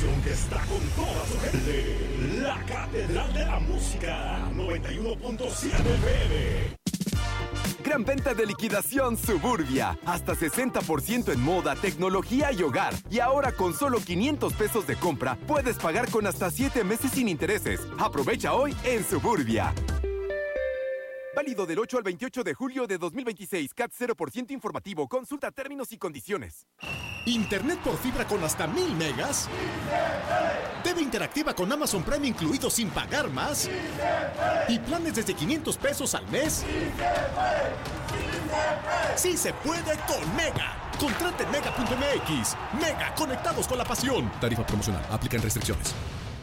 estación que está con toda su gente. La Catedral de la Música, 91.7 FM. Gran venta de liquidación Suburbia. Hasta 60% en moda, tecnología y hogar. Y ahora con solo 500 pesos de compra, puedes pagar con hasta 7 meses sin intereses. Aprovecha hoy en Suburbia. Válido del 8 al 28 de julio de 2026. CAT 0% informativo. Consulta términos y condiciones. ¿Internet por fibra con hasta 1000 megas? ¿TV interactiva con Amazon Prime incluido sin pagar más? ¿Y planes desde 500 pesos al mes? ¡Sí se puede con Mega! Contrate Mega.mx. Mega, conectados con la pasión. Tarifa promocional. Aplican restricciones.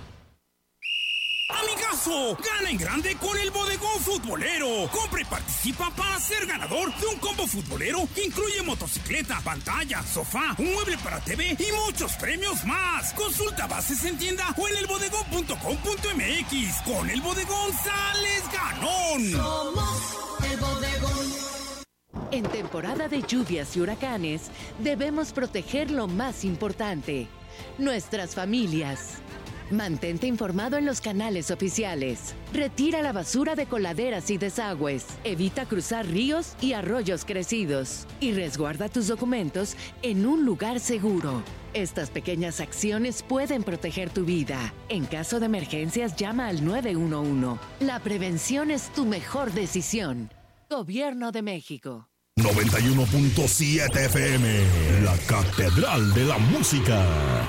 ¡Amigazo! ¡Gana en grande con el Bodegón Futbolero! Compra y participa para ser ganador de un combo futbolero que incluye motocicleta, pantalla, sofá, un mueble para TV y muchos premios más. Consulta bases en tienda o en elbodegón.com.mx. Con el Bodegón sales ganón. Somos el Bodegón. En temporada de lluvias y huracanes, debemos proteger lo más importante: nuestras familias. Mantente informado en los canales oficiales. Retira la basura de coladeras y desagües. Evita cruzar ríos y arroyos crecidos. Y resguarda tus documentos en un lugar seguro. Estas pequeñas acciones pueden proteger tu vida. En caso de emergencias, llama al 911. La prevención es tu mejor decisión. Gobierno de México. 91.7 FM, la Catedral de la Música.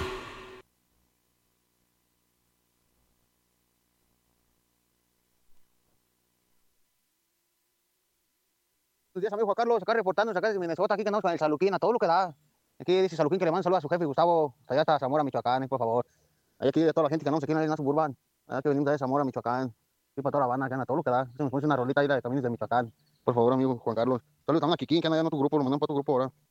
Buenos días, amigo Juan Carlos, acá reportándonos acá desde Minnesota, aquí que andamos con el Saluquín, a todo lo que da. Aquí dice Saluquín que le manda saludos a su jefe Gustavo, allá hasta Zamora, Michoacán, por favor. Aquí de toda la gente que andamos aquí en la Suburban, allá que venimos de Zamora, Michoacán, y para toda la banda que anda, todo lo que da. Se nos pone una rolita ahí de Caminos de Michoacán, por favor, amigo Juan Carlos. Saludos también a Kikín, que anda allá en tu grupo, lo mandamos para tu grupo ahora.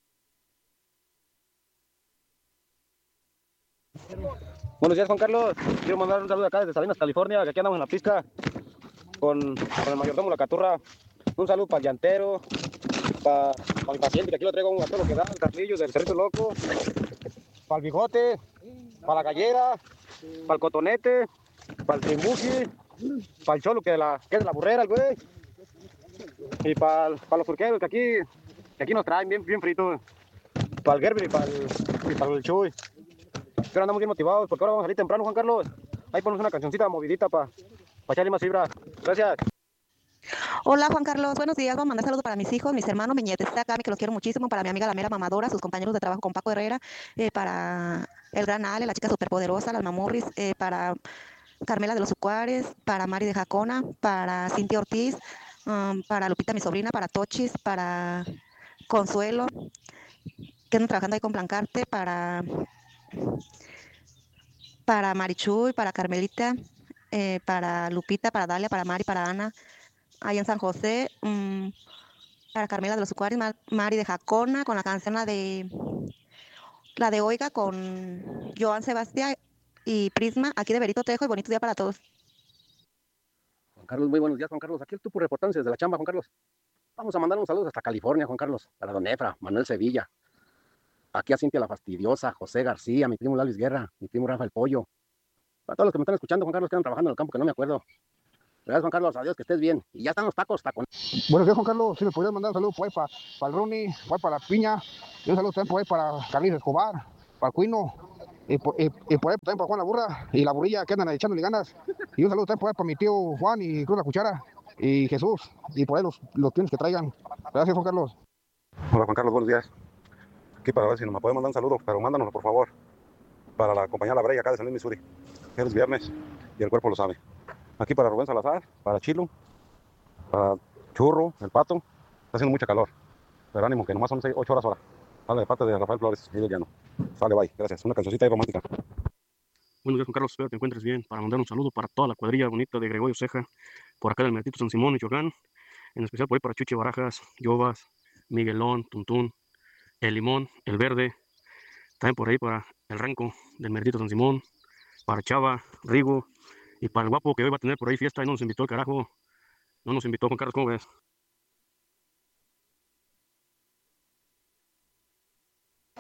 Buenos días, Juan Carlos. Quiero mandar un saludo acá desde Salinas, California, que aquí andamos en la pista con el mayordomo La Caturra. Un saludo para el llantero, para mi paciente, que aquí lo traigo a todo lo que da, el Carlillo del Cerrito Loco, para el Bigote, para la Gallera, para el Cotonete, para el Trimbuji, para el Cholo, que es de la Burrera, el güey, y para los turqueros, que aquí nos traen bien fritos, para el Gerber y para el Chuy. Pero andamos bien motivados, porque ahora vamos a salir temprano, Juan Carlos. Ahí ponemos una cancioncita movidita para echarle más fibra. Gracias. Hola Juan Carlos, buenos días. Voy a mandar saludos para mis hijos, mis hermanos, mi nietecita Cami, que los quiero muchísimo, para mi amiga la mera mamadora, sus compañeros de trabajo con Paco Herrera, para el gran Ale, la chica superpoderosa, la Alma Morris, para Carmela de los Ucuares, para Mari de Jacona, para Cintia Ortiz, para Lupita, mi sobrina, para Tochis, para Consuelo, que andan trabajando ahí con Blancarte, para Marichuy, para Carmelita, para Lupita, para Dalia, para Mari, para Ana, ahí en San José, para Carmela de los Ucuares, Mari de Jacona, con la canción la de Oiga, con Joan Sebastián y Prisma, aquí de Berito Trejo, y bonito día para todos. Juan Carlos, muy buenos días, Juan Carlos. Aquí el Tupo reportándose desde la chamba, Juan Carlos. Vamos a mandar un saludo hasta California, Juan Carlos, para Don Efra, Manuel Sevilla. Aquí a Cintia la Fastidiosa, José García, mi primo Luis Guerra, mi primo Rafa el Pollo. Para todos los que me están escuchando, Juan Carlos, que están trabajando en el campo, que no me acuerdo. Gracias, Juan Carlos, adiós, que estés bien. Y ya están los tacos, Buenos días, Juan Carlos, si me podrías mandar un saludo por ahí para el Rooney, para la Piña, y un saludo también por ahí para Carlitos Escobar, para el Cuino, y por ahí también para Juan la Burra y la Burrilla, que andan echándole ganas. Y un saludo también por ahí para mi tío Juan y Cruz la Cuchara y Jesús, y por ahí los clientes que traigan. Gracias, Juan Carlos. Hola, Juan Carlos, buenos días. Aquí para ver si nos me puede mandar un saludo, pero mándanoslo, por favor, para la compañía La Breya, acá de San Luis, Missouri. Es viernes y el cuerpo lo sabe. Aquí para Rubén Salazar, para Chilo, para Churro, el Pato. Está haciendo mucha calor, pero ánimo, que nomás son 8 horas hora. Sale de parte de Rafael Flores y del Llano. Sale, bye, gracias. Una cancioncita ahí romántica. Buenos días, Juan Carlos, espero que te encuentres bien. Para mandar un saludo para toda la cuadrilla bonita de Gregorio Ceja, por acá del Mertito San Simón, Michoacán. En especial por ahí para Chuchi Barajas, Yobas, Miguelón, Tuntún, El Limón, El Verde. También por ahí para el Ranco del Mertito San Simón, para Chava, Rigo, y para el Guapo, que hoy va a tener por ahí fiesta y no nos invitó el carajo. No nos invitó, Juan Carlos, ¿cómo ves?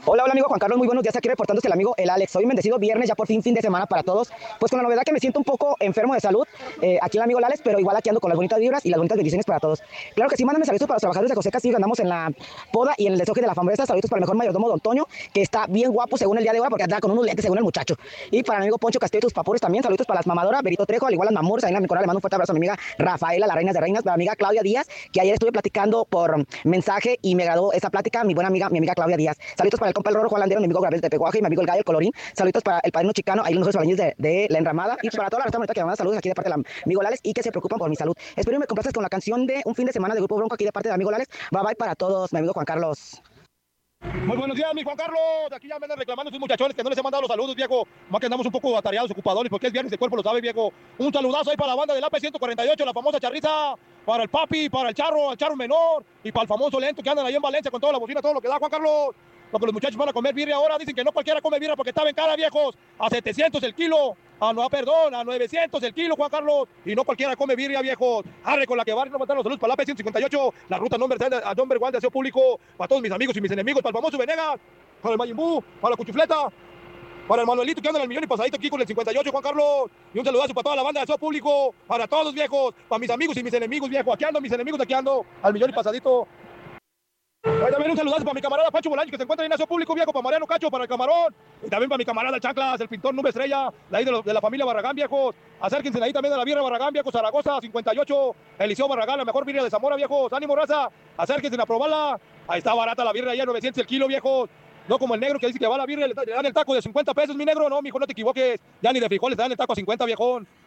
Hola amigo Juan Carlos, muy buenos días, aquí reportándose el amigo el Alex. Hoy un bendecido viernes, ya por fin de semana para todos. Pues con la novedad que me siento un poco enfermo de salud, aquí el amigo el Alex, pero igual aquí ando con las bonitas vibras y las bonitas bendiciones para todos. Claro que sí, mándame saludos para los trabajadores de José Castillo, andamos en la poda y en el deshoje de la Frambuesa. Saludos para el mejor mayordomo Don Toño, que está bien guapo según el día de hoy, porque anda con unos lentes según el muchacho. Y para el amigo Poncho Castillo y tus papores también, saludos para las mamadoras, Berito Trejo, al igual las mamores, ahí en la Micoral, le mando un fuerte abrazo a mi amiga Rafaela, la reina de reinas, para mi amiga Claudia Díaz, que ayer estuve platicando por mensaje y me agradó esa plática, mi buena amiga, mi amiga Claudia Díaz. Saludos para el compa el Roro Juan Landero, mi amigo Gabriel de Peguaje y mi amigo el Gallo, el Colorín. Saludos para el padrino Chicano, ahí los mejores albañiles de La Enramada. Y para toda la resta bonita que me mandan saludos aquí de parte del amigo Lales y que se preocupan por mi salud. Espero que me complaces con la canción de Un fin de semana de Grupo Bronco aquí de parte del amigo Lales. Bye bye para todos, mi amigo Juan Carlos. Muy buenos días, mi Juan Carlos. Aquí ya me andan reclamando sus muchachones que no les he mandado los saludos, viejo. Más que andamos un poco atareados, ocupadores, porque es viernes, el cuerpo lo sabe, viejo. Un saludazo ahí para la banda del AP 148, la famosa charriza, para el papi, para el charro menor y para el famoso lento que andan ahí en Valencia con toda la bocina, todo lo que da, Juan Carlos. Lo que los muchachos van a comer birria ahora, dicen que no cualquiera come birria porque está bien cara, viejos. A 700 el kilo. A 900 el kilo, Juan Carlos. Y no cualquiera come birria, viejos. Arre con la que van a mandar los saludos para la P158, la ruta number one de aseo público, para todos mis amigos y mis enemigos, para el famoso Venegas, para el Mayimbú, para la Cuchufleta, para el Manuelito que anda en el millón y pasadito aquí con el 58, Juan Carlos. Y un saludazo para toda la banda de aseo público, para todos, viejos, para mis amigos y mis enemigos, viejos. Aquí ando, mis enemigos, aquí ando, al millón y pasadito. Ahí también un saludazo para mi camarada Pancho Bolaño, que se encuentra en aseo público, viejo, para Mariano Cacho, para el Camarón. Y también para mi camarada el Chanclas, el pintor Nube Estrella, de ahí de la familia Barragán, viejos. Acérquense ahí también de la birria Barragán, viejos. Zaragoza, 58, Eliseo Barragán, la mejor birria de Zamora, viejos. Ánimo, raza, acérquense a probarla. Ahí está barata la birria, ya 900 el kilo, viejos. No como el negro que dice que va a la birria, le dan el taco de 50 pesos, mi negro. No, mijo, no te equivoques. Ya ni de frijoles te dan el taco a 50, viejón.